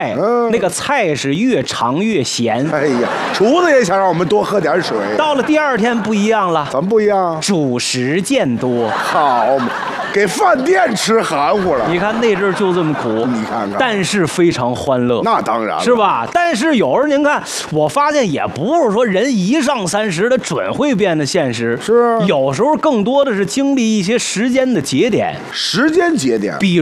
那个菜是越尝越咸。 哎呀，厨子也想让我们多喝点水。 到了第二天不一样了， 怎么不一样？ 主食渐多。 好嘛，给饭店吃含糊了。 你看那阵儿就这么苦， 你看看， 但是非常欢乐。 那当然是吧？但是有时候您看，我发现也不是说人一上30的准会变得现实， 是有时候更多的是经历一些时间的节点， 时间节点， 比如。